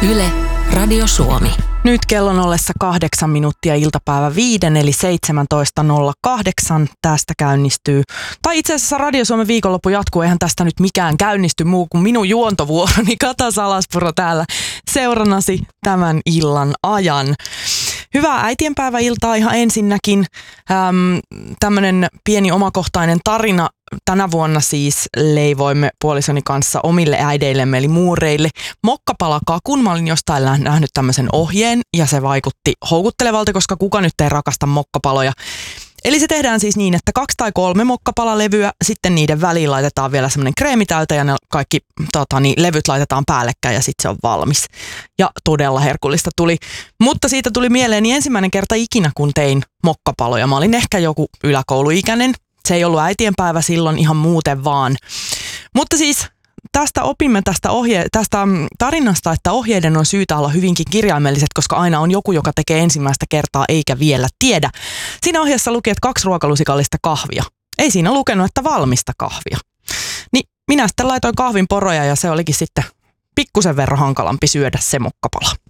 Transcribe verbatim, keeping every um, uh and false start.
Yle, Radio Suomi. Nyt kellon ollessa kahdeksan minuuttia iltapäivä viiden, eli seitsemäntoista nolla kahdeksan tästä käynnistyy. Tai itse asiassa Radio Suomen viikonloppu jatkuu, eihän tästä nyt mikään käynnisty muu kuin minun juontovuoroni. Kata Salaspuro täällä seurannasi tämän illan ajan. Hyvää äitienpäiväiltaa ihan ensinnäkin. Ähm, tämmönen pieni omakohtainen tarina. Tänä vuonna siis leivoimme puolisoni kanssa omille äideillemme eli muureille mokkapalakakun. Mä olin jostain nähnyt tämmöisen ohjeen ja se vaikutti houkuttelevalta, koska kuka nyt ei rakasta mokkapaloja. Eli se tehdään siis niin, että kaksi tai kolme mokkapalalevyä, sitten niiden väliin laitetaan vielä semmoinen kreemitäytä ja ne kaikki tota, niin, levyt laitetaan päällekkäin ja sitten se on valmis. Ja todella herkullista tuli. Mutta siitä tuli mieleeni ensimmäinen kerta ikinä, kun tein mokkapaloja. Mä olin ehkä joku yläkouluikäinen. Se ei ollut äitienpäivä silloin ihan muuten vaan. Mutta siis tästä opimme tästä, ohje, tästä tarinasta, että ohjeiden on syytä olla hyvinkin kirjaimelliset, koska aina on joku, joka tekee ensimmäistä kertaa eikä vielä tiedä. Siinä ohjeessa luki, että kaksi ruokalusikallista kahvia. Ei siinä lukenut, että valmista kahvia. Niin minä sitten laitoin kahvin poroja ja se olikin sitten pikkusen verran hankalampi syödä se mokkapala.